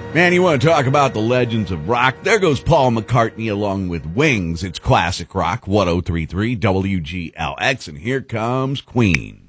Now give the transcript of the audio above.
Man, you want to talk about the legends of rock? There goes Paul McCartney along with Wings. It's classic rock, 1033 WGLX, and here comes Queen.